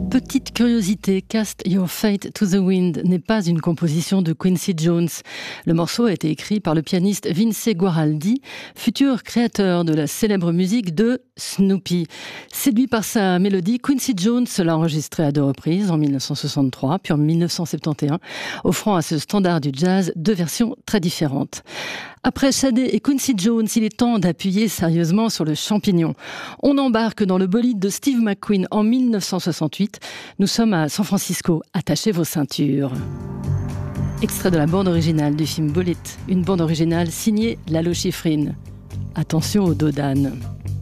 Petite curiosité, Cast Your Fate to the Wind n'est pas une composition de Quincy Jones. Le morceau a été écrit par le pianiste Vince Guaraldi, futur créateur de la célèbre musique de Snoopy. Séduit par sa mélodie, Quincy Jones l'a enregistré à 2 reprises, en 1963 puis en 1971, offrant à ce standard du jazz 2 versions très différentes. Après Sade et Quincy Jones, il est temps d'appuyer sérieusement sur le champignon. On embarque dans le bolide de Steve McQueen en 1968. Nous sommes à San Francisco. Attachez vos ceintures. Extrait de la bande originale du film Bullitt, une bande originale signée Lalo Schifrin. Attention au dos d'âne.